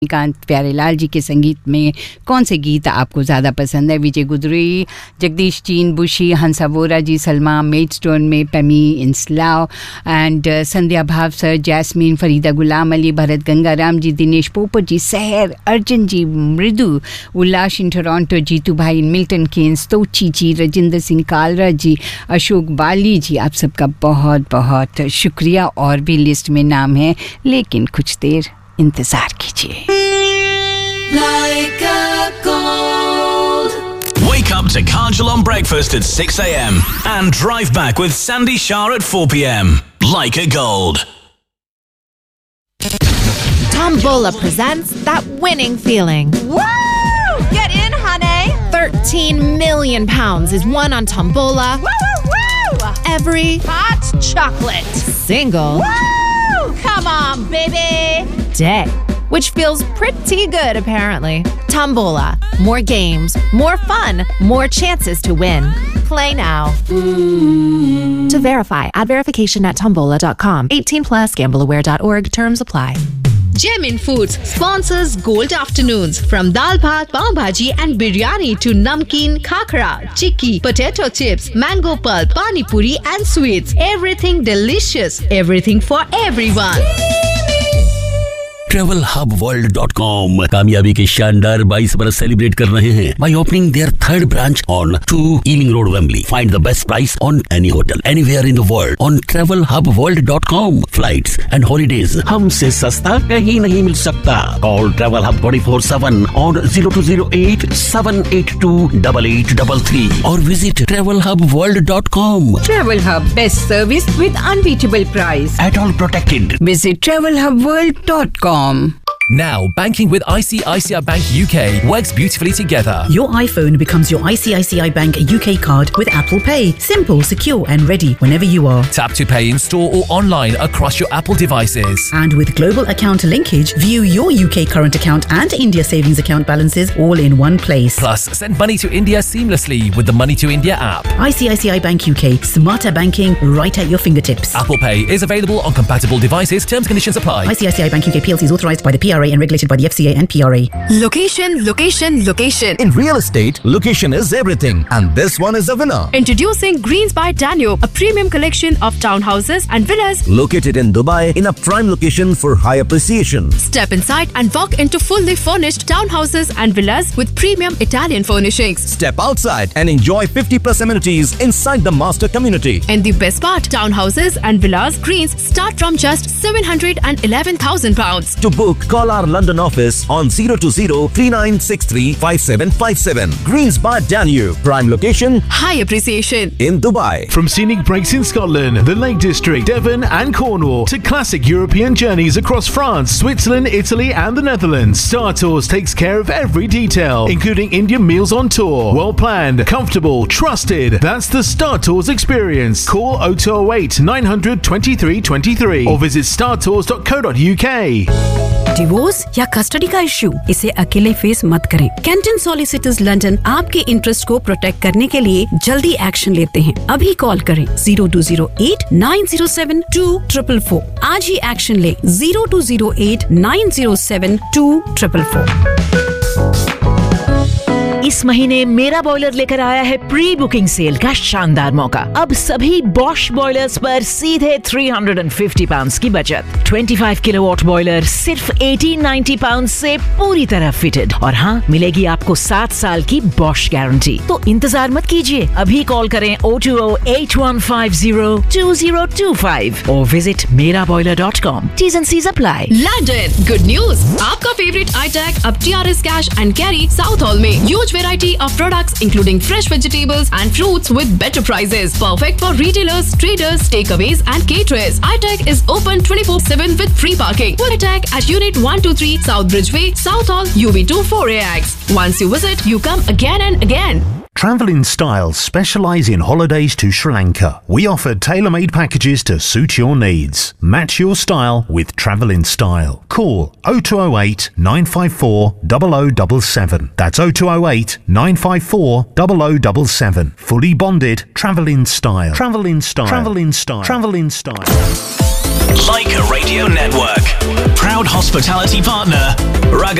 रजनीकांत प्यारेलाल जी के संगीत में कौन से गीत आपको ज़्यादा पसंद है? विजय गुदरी, जगदीश चीन बुशी, हंसा वोरा जी, सलमा मेडस्टोन में, पेमी इंस्लाव and Sandhya Bhavsar, jasmine, Farida Ghulam Ali, Bharat Gangaram ji, Dinesh पोपट जी, सहर, अर्जुन जी, मृदु, उल्लास इन टोरंटो, जीतू भाई, मिल्टन केन्स, तोची जी, राजेंद्र सिंह कालरा जी, अशोक बाली जी, आप सबका बहुत बहुत शुक्रिया। और भी लिस्ट में नाम है, लेकिन कुछ देर इंतजार कीजिए। Like a gold. Wake up to Kajal on breakfast at 6 a.m. and drive back with Sandy Shah at 4 p.m. Like a gold. Tombola presents that winning feeling. Woo! Get in, honey. 13 million pounds is won on Tombola Woo, woo, woo! every Hot chocolate. single Woo! Come on, baby. day, which feels pretty good apparently. Tombola, more games, more fun, more chances to win. Play now. To verify, add verification at tombola.com. 18 plus, gambleaware.org. Terms apply. Gemin Foods sponsors Gold Afternoons. From dal bhat, pav bhaji and biryani to namkeen, khakra, chikki, potato chips, mango pulp, pani puri and sweets. Everything delicious. Everything for everyone. TravelHubWorld.com कामयाबी के शानदार 22 बरस celebrate कर रहे हैं by opening their third branch on 2 Ealing Road, Wembley. Find the best price on any hotel anywhere in the world on TravelHubWorld.com. Flights and holidays हमसे सस्ता कहीं नहीं मिल सकता. Call Travel Hub 24/7 on 0208 782 8833 or visit TravelHubWorld.com. Travel Hub, best service with unbeatable price. At all protected. Visit TravelHubWorld.com. Now, banking with ICICI Bank UK works beautifully together. Your iPhone becomes your ICICI Bank UK card with Apple Pay. Simple, secure and ready whenever you are. Tap to pay in store or online across your Apple devices. And with global account linkage, view your UK current account and India savings account balances all in one place. Plus, send money to India seamlessly with the Money to India app. ICICI Bank UK. Smarter banking right at your fingertips. Apple Pay is available on compatible devices. Terms and conditions apply. ICICI Bank UK PLC is authorised by the PRA and regulated by the FCA and PRA. Location, location, location. In real estate, location is everything. And this one is a winner. Introducing Greens by Danube, a premium collection of townhouses and villas Located in Dubai in a prime location for high appreciation. Step inside and walk into fully furnished townhouses and villas with premium Italian furnishings. Step outside and enjoy 50+ amenities inside the master community. And the best part, townhouses and villas Greens start from just £711,000. To book, call our London office on 020-3963-5757. Greens by Danube. Prime location High appreciation. in Dubai. From scenic breaks in Scotland, the Lake District, Devon and Cornwall to classic European journeys across France, Switzerland, Italy and the Netherlands, Star Tours takes care of every detail, including Indian meals on tour. Well planned, comfortable, trusted. That's the Star Tours experience. Call 0208 900 2323 or visit startours.co.uk. Divorce या custody का issue, इसे अकेले face मत करें। Canton solicitors London आपके interest को protect करने के लिए जल्दी एक्शन लेते हैं। अभी कॉल करें 0208 907 2444। आज ही एक्शन ले 0208 907 2444। इस महीने मेरा बॉयलर लेकर आया है प्री बुकिंग सेल का शानदार मौका। अब सभी बॉश बॉयलर्स पर सीधे £350 की बचत। 25 किलोवाट बॉयलर सिर्फ £1890 से पूरी तरह फिटेड। और हाँ, मिलेगी आपको 7 साल की बॉश गारंटी। तो इंतजार मत कीजिए, अभी कॉल करें 020-8150-2025 और visit meraboiler.com. T's and C's apply. London, good news! आपका फेवरेट iTag अब TRS Cash and Carry South Hall में huge variety of products including fresh vegetables and fruits with better prices. Perfect for retailers, traders, takeaways and caterers. iTag is open 24/7 with free parking. Full iTag at Unit 123 South Bridgeway, South Hall, UB2 4AX. Once you visit, you come again and again. Travel in Style specialise in holidays to Sri Lanka. We offer tailor-made packages to suit your needs. Match your style with Travel in Style. Call 0208 954 0077. That's 0208 954 0077. Fully bonded Travel in Style. Travel in Style. Travel in Style. Travel in Style. Like a Radio Network. Proud hospitality partner, Raga